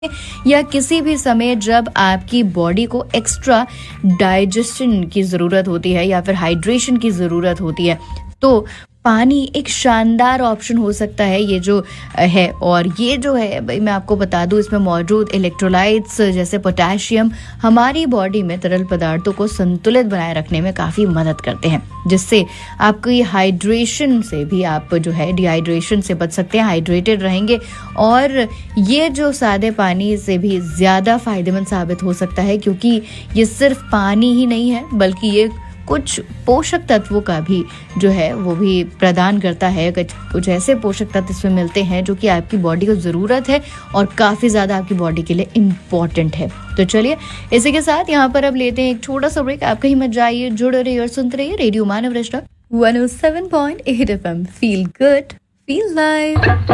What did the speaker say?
या किसी भी समय जब आपकी बॉडी को एक्स्ट्रा डाइजेशन की ज़रूरत होती है या फिर हाइड्रेशन की ज़रूरत होती है, तो पानी एक शानदार ऑप्शन हो सकता है ये जो है। और ये जो है भाई मैं आपको बता दूं, इसमें मौजूद इलेक्ट्रोलाइट्स जैसे पोटेशियम हमारी बॉडी में तरल पदार्थों को संतुलित बनाए रखने में काफ़ी मदद करते हैं, जिससे आपकी हाइड्रेशन से भी आप जो है डिहाइड्रेशन से बच सकते हैं, हाइड्रेटेड रहेंगे। और ये जो सादे पानी से भी ज़्यादा फायदेमंद साबित हो सकता है, क्योंकि ये सिर्फ पानी ही नहीं है बल्कि ये कुछ पोषक तत्वों का भी जो है वो भी प्रदान करता है। कुछ ऐसे पोषक तत्व इसमें मिलते हैं जो कि आपकी बॉडी को ज़रूरत है और काफ़ी ज़्यादा आपकी बॉडी के लिए इम्पॉर्टेंट है। तो चलिए इसी के साथ यहाँ पर अब लेते हैं एक छोटा सा ब्रेक। आप कहीं मत जाइए, जुड़े रहिए और सुनते रहिए रेडियो मानव रचना 107.8 FM। Feel good, feel live.